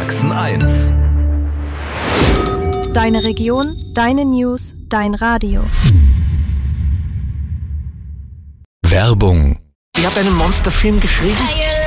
Sachsen 1. Deine Region, deine News, dein Radio. Werbung. Ihr habt einen Monsterfilm geschrieben?